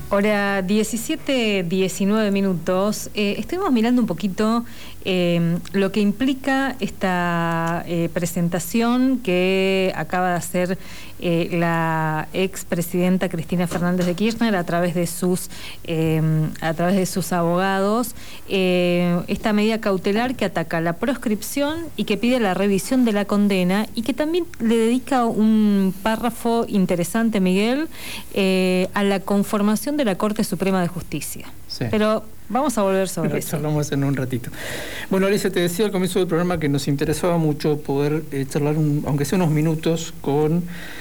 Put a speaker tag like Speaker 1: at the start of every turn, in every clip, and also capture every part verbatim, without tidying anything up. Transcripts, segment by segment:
Speaker 1: Hora diecisiete, diecinueve minutos. Eh, estuvimos mirando un poquito eh, lo que implica esta eh, presentación que acaba de hacer eh, la expresidenta Cristina Fernández de Kirchner a través de sus eh, a través de sus abogados. Eh, esta medida cautelar que ataca la proscripción y que pide la revisión de la condena y que también le dedica un párrafo interesante, Miguel, eh, a la conformación de la Corte Suprema de Justicia. Sí. Pero vamos a volver sobre
Speaker 2: Lo
Speaker 1: eso.
Speaker 2: charlamos en un ratito. Bueno, Alicia, te decía al comienzo del programa que nos interesaba mucho poder eh, charlar, un, aunque sea unos minutos, con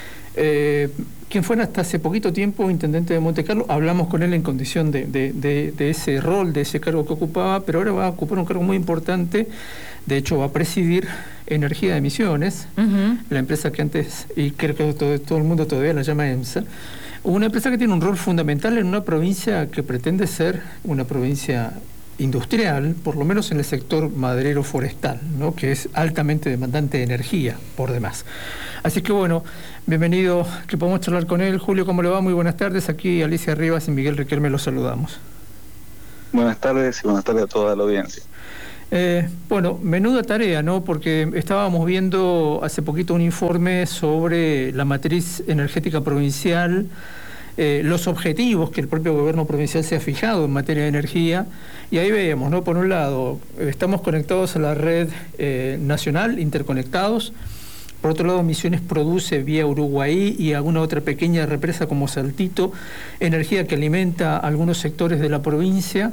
Speaker 2: eh, quien fuera hasta hace poquito tiempo intendente de Montecarlo. Hablamos con él en condición de, de, de, de ese rol, de ese cargo que ocupaba, pero ahora va a ocupar un cargo muy importante. De hecho, va a presidir Energía de Misiones, uh-huh. la empresa que antes, y creo que todo, todo el mundo todavía la llama EMSA. Una empresa que tiene un rol fundamental en una provincia que pretende ser una provincia industrial, por lo menos en el sector maderero forestal, ¿no? Que es altamente demandante de energía, por demás. Así que bueno, bienvenido, que podemos charlar con él. Julio, ¿cómo le va? Muy buenas tardes. Aquí Alicia Rivas y Miguel Riquelme los saludamos.
Speaker 3: Buenas tardes y buenas tardes a toda la audiencia.
Speaker 2: Eh, bueno, menuda tarea, ¿no? Porque estábamos viendo hace poquito un informe sobre la matriz energética provincial, eh, los objetivos que el propio gobierno provincial se ha fijado en materia de energía, y ahí veíamos, ¿no? Por un lado, estamos conectados a la red eh, nacional, interconectados. Por otro lado, Misiones produce vía Uruguay y alguna otra pequeña represa como Saltito, energía que alimenta algunos sectores de la provincia.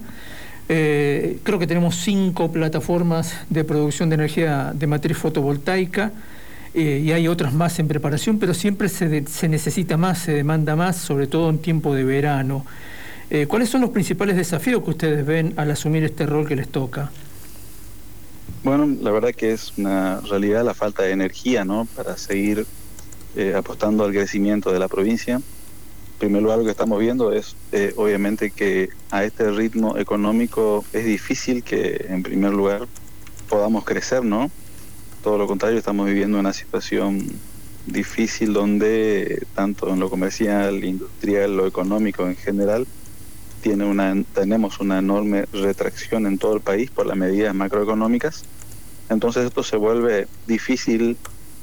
Speaker 2: Eh, creo que tenemos cinco plataformas de producción de energía de matriz fotovoltaica eh, y hay otras más en preparación, pero siempre se, de, se necesita más, se demanda más, sobre todo en tiempo de verano. Eh, ¿Cuáles son los principales desafíos que ustedes ven al asumir este rol que les toca?
Speaker 3: Bueno, la verdad que es una realidad la falta de energía, ¿no? Para seguir eh, apostando al crecimiento de la provincia. En primer lugar, lo que estamos viendo es eh, obviamente que a este ritmo económico es difícil que en primer lugar podamos crecer, ¿no? Todo lo contrario, estamos viviendo una situación difícil donde tanto en lo comercial, industrial, lo económico en general, tiene una, tenemos una enorme retracción en todo el país por las medidas macroeconómicas. Entonces esto se vuelve difícil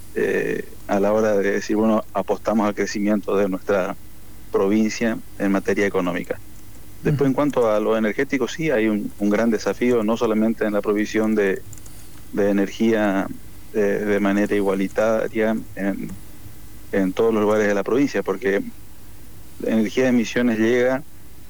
Speaker 3: eh, a la hora de decir, bueno, apostamos al crecimiento de nuestra provincia en materia económica. Después, en cuanto a lo energético, sí hay un, un gran desafío, no solamente en la provisión de, de energía de, de manera igualitaria en, en todos los lugares de la provincia, porque la energía de Misiones llega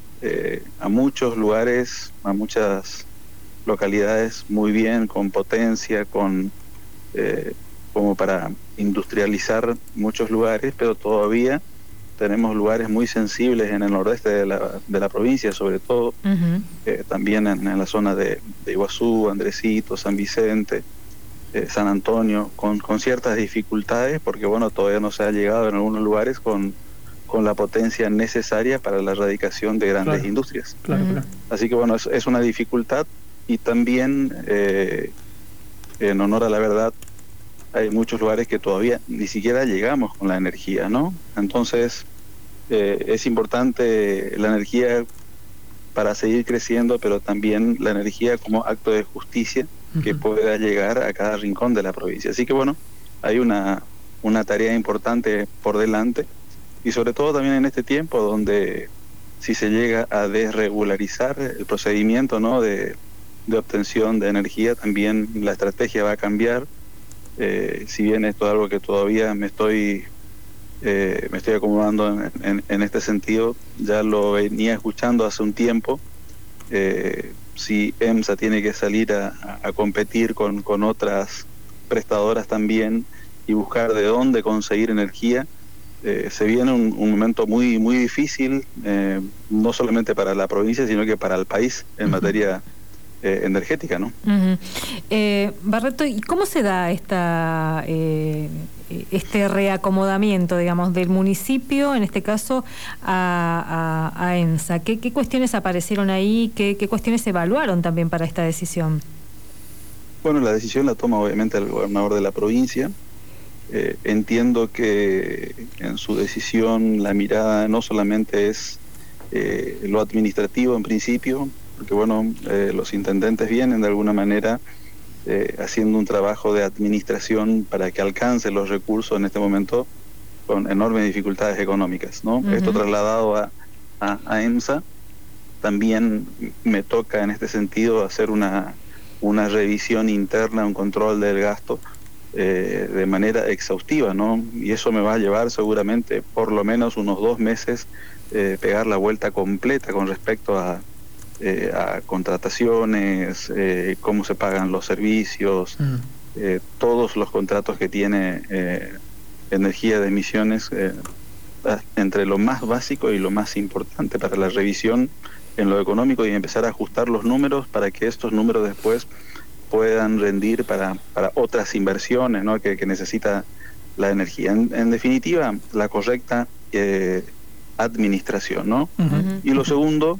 Speaker 3: eh, a muchos lugares, a muchas localidades muy bien, con potencia, con eh, como para industrializar muchos lugares, pero todavía tenemos lugares muy sensibles en el nordeste de la, de la provincia, sobre todo, uh-huh. eh, también en, en la zona de, de Iguazú, Andresito, San Vicente, eh, San Antonio, con, con ciertas dificultades, porque bueno, todavía no se ha llegado en algunos lugares con, con la potencia necesaria para la erradicación de grandes claro. industrias.
Speaker 2: Claro, uh-huh. claro.
Speaker 3: Así que bueno, es, es una dificultad, y también, eh, en honor a la verdad, hay muchos lugares que todavía ni siquiera llegamos con la energía, ¿no? Entonces, eh, es importante la energía para seguir creciendo, pero también la energía como acto de justicia uh-huh. que pueda llegar a cada rincón de la provincia. Así que bueno, hay una, una tarea importante por delante, y sobre todo también en este tiempo donde si se llega a desregularizar el procedimiento, ¿no? de, de obtención de energía, también la estrategia va a cambiar. Eh, si bien esto es algo que todavía me estoy eh, me estoy acomodando en, en, en este sentido, ya lo venía escuchando hace un tiempo. Eh, si EMSA tiene que salir a, a competir con, con otras prestadoras también y buscar de dónde conseguir energía, eh, se viene un, un momento muy muy difícil, eh, no solamente para la provincia, sino que para el país en uh-huh. materia Eh, energética, ¿no?
Speaker 1: Uh-huh. eh, Barreto, ¿y cómo se da esta eh, este reacomodamiento, digamos, del municipio, en este caso, a, a, a EMSA? ¿Qué, ¿Qué cuestiones aparecieron ahí? ¿Qué, ¿Qué cuestiones se evaluaron también para esta decisión?
Speaker 3: Bueno, la decisión la toma obviamente el gobernador de la provincia. Eh, entiendo que en su decisión la mirada no solamente es eh, lo administrativo en principio, porque bueno, eh, los intendentes vienen de alguna manera eh, haciendo un trabajo de administración para que alcance los recursos en este momento con enormes dificultades económicas, ¿no? Uh-huh. Esto trasladado a, a, a EMSA, también me toca en este sentido hacer una, una revisión interna, un control del gasto eh, de manera exhaustiva, ¿no? Y eso me va a llevar seguramente por lo menos unos dos meses eh, pegar la vuelta completa con respecto a, eh, a contrataciones, eh, cómo se pagan los servicios, uh-huh. eh, todos los contratos que tiene eh, energía de emisiones, eh, entre lo más básico y lo más importante para la revisión en lo económico, y empezar a ajustar los números para que estos números después puedan rendir para, para otras inversiones, ¿no? que, que necesita la energía. En, en definitiva, la correcta eh, administración, ¿no? Uh-huh. Y lo segundo,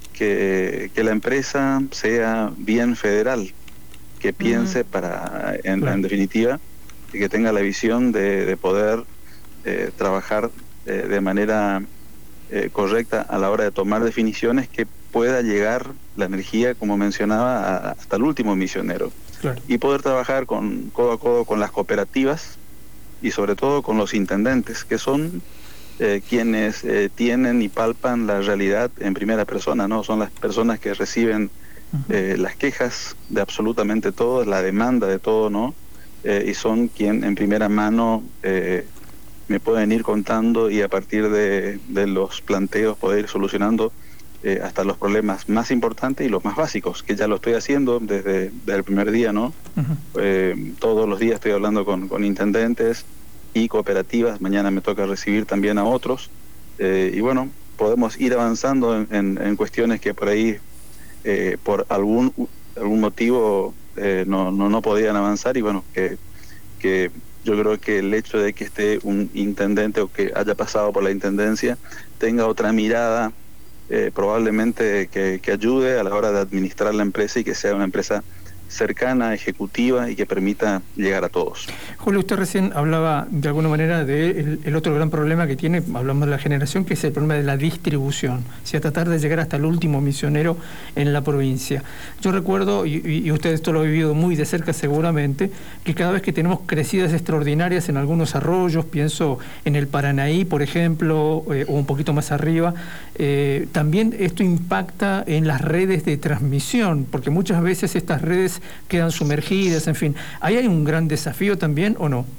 Speaker 3: que, que la empresa sea bien federal, que piense uh-huh. para, en, claro. en definitiva, y que tenga la visión de, de poder eh, trabajar eh, de manera eh, correcta a la hora de tomar definiciones, que pueda llegar la energía, como mencionaba, a, hasta el último misionero. Claro. Y poder trabajar con, codo a codo con las cooperativas y sobre todo con los intendentes, que son eh, quienes eh, tienen y palpan la realidad en primera persona, ¿no? Son las personas que reciben uh-huh. eh, las quejas de absolutamente todo, la demanda de todo, ¿no? Eh, y son quien en primera mano eh, me pueden ir contando, y a partir de, de los planteos poder ir solucionando eh, hasta los problemas más importantes y los más básicos, que ya lo estoy haciendo desde, desde el primer día, ¿no? Uh-huh. Eh, todos los días estoy hablando con, con intendentes y cooperativas, mañana me toca recibir también a otros, eh, y bueno, podemos ir avanzando en, en, en cuestiones que por ahí, eh, por algún, algún motivo... Eh, no, no, no podían avanzar, y bueno, que, que yo creo que el hecho de que esté un intendente o que haya pasado por la intendencia tenga otra mirada, eh, probablemente que, que ayude a la hora de administrar la empresa, y que sea una empresa cercana, ejecutiva, y que permita llegar a todos.
Speaker 2: Julio, usted recién hablaba de alguna manera del de el otro gran problema que tiene, hablamos de la generación, que es el problema de la distribución, o sea, tratar de llegar hasta el último misionero en la provincia. Yo recuerdo, y, y usted esto lo ha vivido muy de cerca seguramente, que cada vez que tenemos crecidas extraordinarias en algunos arroyos, pienso en el Paranaí, por ejemplo, eh, o un poquito más arriba, eh, también esto impacta en las redes de transmisión, porque muchas veces estas redes quedan sumergidas, en fin. ¿Ahí hay un gran desafío también o no?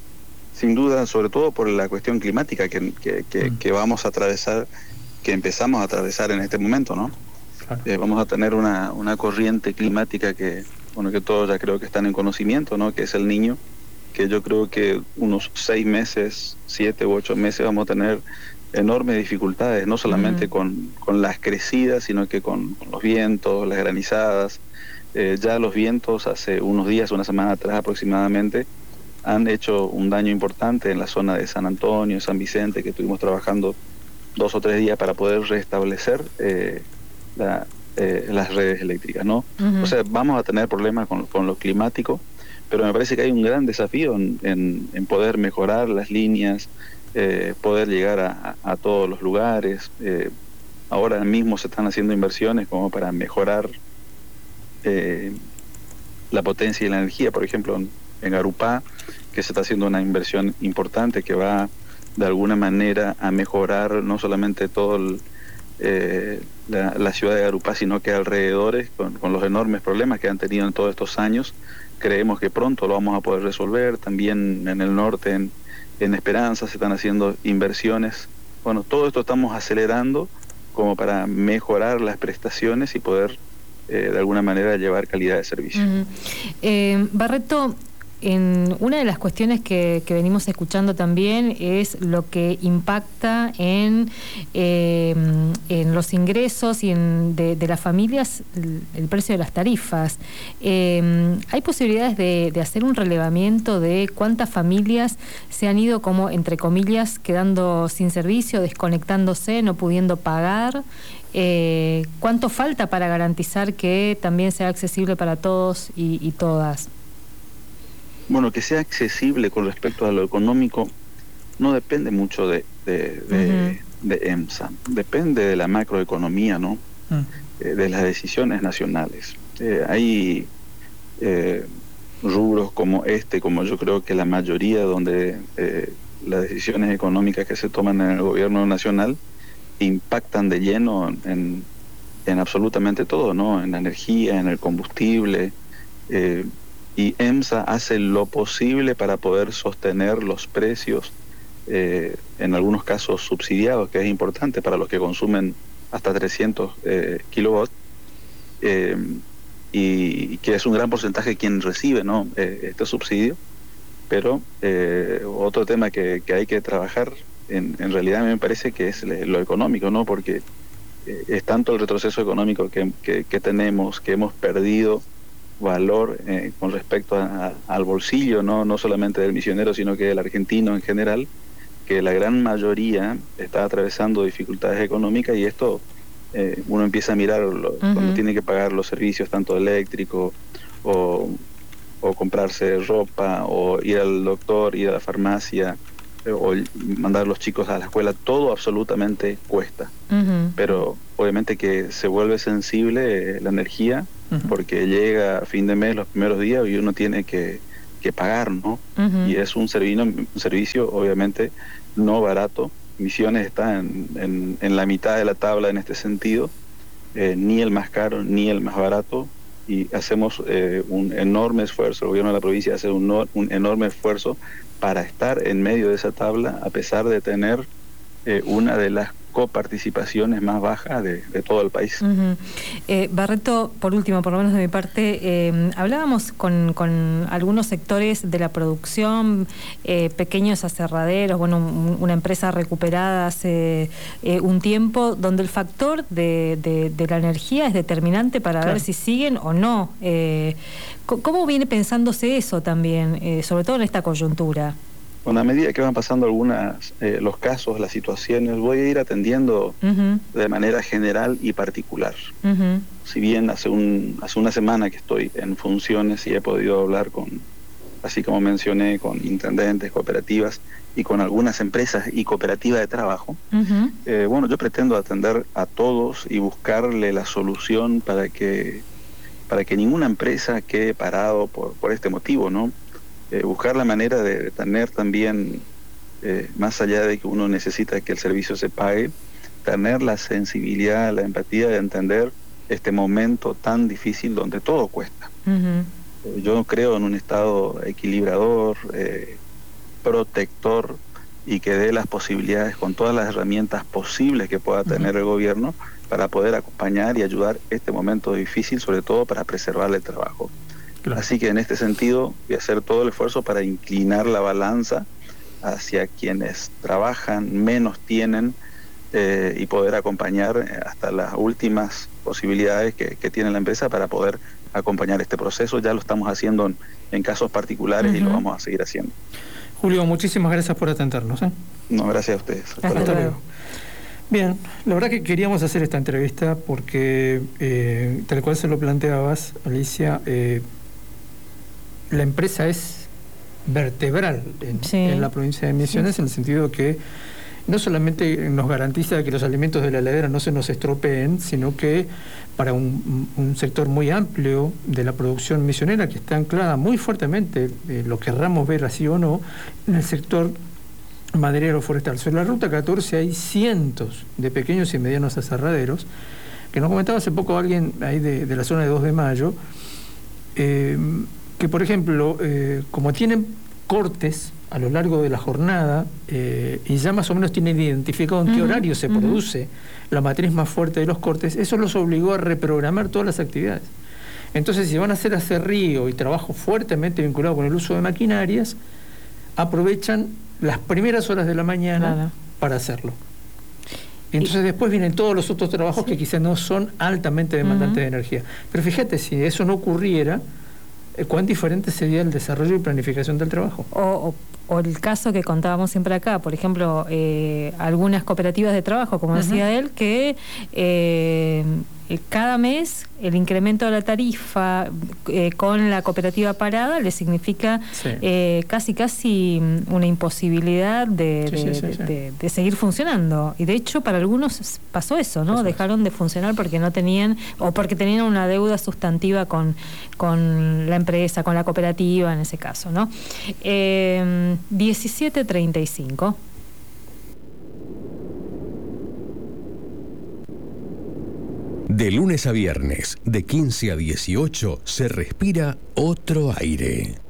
Speaker 3: Sin duda, sobre todo por la cuestión climática que, que, que, mm. que vamos a atravesar, que empezamos a atravesar en este momento, ¿no? Claro. Eh, vamos a tener una, una corriente climática que, bueno, que todos ya creo que están en conocimiento, ¿no? Que es el Niño, que yo creo que unos seis meses, siete u ocho meses vamos a tener enormes dificultades, no solamente mm. con, con las crecidas, sino que con, con los vientos, las granizadas. Eh, ya los vientos hace unos días, una semana atrás aproximadamente, han hecho un daño importante en la zona de San Antonio, San Vicente, que estuvimos trabajando dos o tres días para poder restablecer eh, la, eh, las redes eléctricas, ¿no? Uh-huh. O sea, vamos a tener problemas con, con lo climático, pero me parece que hay un gran desafío en, en, en poder mejorar las líneas, eh, poder llegar a, a, a todos los lugares. Eh, ahora mismo se están haciendo inversiones como para mejorar Eh, la potencia y la energía, por ejemplo en, en Garupá, que se está haciendo una inversión importante que va de alguna manera a mejorar no solamente todo el, eh, la, la ciudad de Garupá, sino que alrededores, con, con los enormes problemas que han tenido en todos estos años. Creemos que pronto lo vamos a poder resolver. También en el norte, en, en Esperanza, se están haciendo inversiones. Bueno, todo esto estamos acelerando como para mejorar las prestaciones y poder Eh, de alguna manera llevar calidad de servicio.
Speaker 1: Uh-huh. eh, Barreto, en una de las cuestiones que, que venimos escuchando también es lo que impacta en, eh, en los ingresos y en de, de las familias, el, el precio de las tarifas. Eh, ¿Hay posibilidades de, de hacer un relevamiento de cuántas familias se han ido, como entre comillas, quedando sin servicio, desconectándose, no pudiendo pagar? Eh, ¿Cuánto falta para garantizar que también sea accesible para todos y, y todas?
Speaker 3: Bueno, que sea accesible con respecto a lo económico no depende mucho de, de, de, uh-huh. de EMSA, depende de la macroeconomía, ¿no?
Speaker 2: Mm.
Speaker 3: Eh, de las decisiones nacionales. Eh, hay eh, rubros como este, como yo creo que la mayoría, donde eh, las decisiones económicas que se toman en el gobierno nacional impactan de lleno en, en absolutamente todo, ¿no? En la energía, en el combustible, eh, y EMSA hace lo posible para poder sostener los precios, eh, en algunos casos subsidiados, que es importante para los que consumen hasta trescientos eh, kilowatts, eh, y, y que es un gran porcentaje quien recibe, ¿no? eh, este subsidio. Pero eh, otro tema que, que hay que trabajar, en, en realidad me parece que es lo económico, ¿no? Porque eh, es tanto el retroceso económico que, que, que tenemos, que hemos perdido valor eh, con respecto a, a, al bolsillo, ¿no? No solamente del misionero, sino que del argentino en general, que la gran mayoría está atravesando dificultades económicas, y esto eh, uno empieza a mirar lo, uh-huh. cuando tiene que pagar los servicios tanto eléctricos o, o comprarse ropa o ir al doctor, ir a la farmacia o mandar a los chicos a la escuela, todo absolutamente cuesta. Uh-huh. Pero obviamente que se vuelve sensible eh, la energía, uh-huh. porque llega a fin de mes, los primeros días, y uno tiene que, que pagar, ¿no? Uh-huh. Y es un servicio, un servicio obviamente no barato. Misiones está en, en, en la mitad de la tabla en este sentido, eh, ni el más caro ni el más barato, y hacemos eh, un enorme esfuerzo, el gobierno de la provincia hace un, no, un enorme esfuerzo para estar en medio de esa tabla, a pesar de tener eh, una de las coparticipaciones más bajas de, de todo el país.
Speaker 1: Uh-huh. eh, Barreto, por último, por lo menos de mi parte, eh, hablábamos con, con algunos sectores de la producción, eh, pequeños aserraderos, bueno, un, una empresa recuperada hace eh, un tiempo, donde el factor de, de, de la energía es determinante para claro. ver si siguen o no. Eh, ¿Cómo viene pensándose eso también, eh, sobre todo en esta coyuntura?
Speaker 3: Bueno, a medida que van pasando algunas eh, los casos, las situaciones, voy a ir atendiendo uh-huh. de manera general y particular. Uh-huh. Si bien hace un hace una semana que estoy en funciones y he podido hablar con, así como mencioné, con intendentes, cooperativas y con algunas empresas y cooperativas de trabajo, uh-huh. eh, bueno, yo pretendo atender a todos y buscarle la solución para que para que ninguna empresa quede parado por, por este motivo, ¿no? Eh, buscar la manera de tener también, eh, más allá de que uno necesita que el servicio se pague, tener la sensibilidad, la empatía de entender este momento tan difícil donde todo cuesta. Uh-huh. Eh, yo creo en un Estado equilibrador, eh, protector, y que dé las posibilidades con todas las herramientas posibles que pueda tener uh-huh. el gobierno para poder acompañar y ayudar este momento difícil, sobre todo para preservar el trabajo. Claro. Así que en este sentido voy a hacer todo el esfuerzo para inclinar la balanza hacia quienes trabajan, menos tienen, eh, y poder acompañar hasta las últimas posibilidades que, que tiene la empresa para poder acompañar este proceso. Ya lo estamos haciendo en, en casos particulares uh-huh. y lo vamos a seguir haciendo.
Speaker 2: Julio, muchísimas gracias por atendernos. ¿eh?
Speaker 3: No, gracias a ustedes.
Speaker 2: Hasta, Hasta luego. luego. Bien, la verdad que queríamos hacer esta entrevista porque, eh, tal cual se lo planteabas, Alicia, eh, la empresa es vertebral en, sí. en la provincia de Misiones, sí. en el sentido que no solamente nos garantiza que los alimentos de la heladera no se nos estropeen, sino que para un, un sector muy amplio de la producción misionera, que está anclada muy fuertemente, eh, lo querramos ver así o no, en el sector maderero forestal. Sobre la ruta catorce hay cientos de pequeños y medianos aserraderos, que nos comentaba hace poco alguien ahí de, de la zona de dos de mayo, eh, que por ejemplo, eh, como tienen cortes a lo largo de la jornada, eh, y ya más o menos tienen identificado en uh-huh, qué horario se uh-huh. produce la matriz más fuerte de los cortes, eso los obligó a reprogramar todas las actividades. Entonces, si van a hacer aserrío y trabajo fuertemente vinculado con el uso de maquinarias, aprovechan las primeras horas de la mañana claro. para hacerlo. Entonces y, después vienen todos los otros trabajos sí. que quizás no son altamente demandantes uh-huh. de energía. Pero fíjate, si eso no ocurriera, ¿cuán diferente sería el desarrollo y planificación del trabajo?
Speaker 1: O, o, o el caso que contábamos siempre acá, por ejemplo, eh, algunas cooperativas de trabajo, como uh-huh. decía él, que eh, cada mes el incremento de la tarifa eh, con la cooperativa parada le significa sí. eh, casi casi una imposibilidad de,
Speaker 2: sí,
Speaker 1: de,
Speaker 2: sí, sí,
Speaker 1: de,
Speaker 2: sí.
Speaker 1: de, de seguir funcionando. Y de hecho para algunos pasó eso, ¿no? Eso Dejaron es. de funcionar porque no tenían, o porque tenían una deuda sustantiva con, con la empresa, con la cooperativa en ese caso, ¿no? Eh, diecisiete treinta y cinco.
Speaker 4: De lunes a viernes, de quince a dieciocho, se respira otro aire.